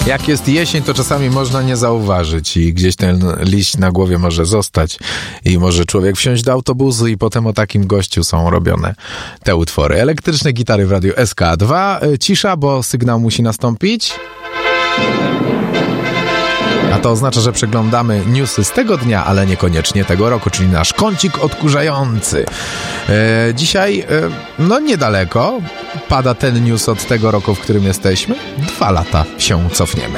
Jak jest jesień, to czasami można nie zauważyć i gdzieś ten liść na głowie może zostać i może człowiek wsiąść do autobusu i potem o takim gościu są robione te utwory. Elektryczne gitary w radiu SK2. Cisza, bo sygnał musi nastąpić. A to oznacza, że przeglądamy newsy z tego dnia, ale niekoniecznie tego roku, czyli nasz kącik odkurzający. Dzisiaj, niedaleko, pada ten news od tego roku, w którym jesteśmy. 2 lata się cofniemy.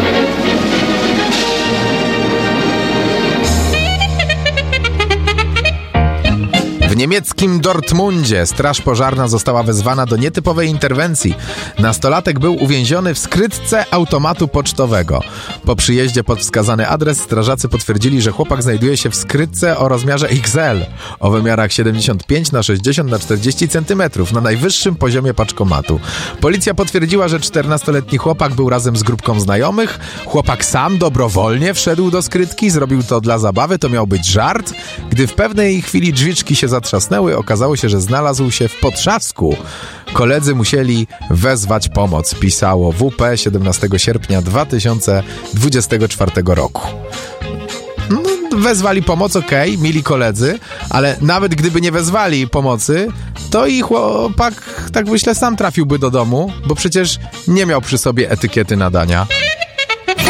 W niemieckim Dortmundzie straż pożarna została wezwana do nietypowej interwencji. Nastolatek był uwięziony w skrytce automatu pocztowego. Po przyjeździe pod wskazany adres strażacy potwierdzili, że chłopak znajduje się w skrytce o rozmiarze XL, o wymiarach 75x60x40 cm, na najwyższym poziomie paczkomatu. Policja potwierdziła, że 14-letni chłopak był razem z grupką znajomych. Chłopak sam dobrowolnie wszedł do skrytki, zrobił to dla zabawy, to miał być żart. Gdy w pewnej chwili drzwiczki się zatrzasnęły, okazało się, że znalazł się w potrzasku. Koledzy musieli wezwać pomoc, pisało WP 17 sierpnia 2024 roku. Wezwali pomoc, okej, mili koledzy, ale nawet gdyby nie wezwali pomocy, to i chłopak, tak myślę, sam trafiłby do domu, bo przecież nie miał przy sobie etykiety nadania.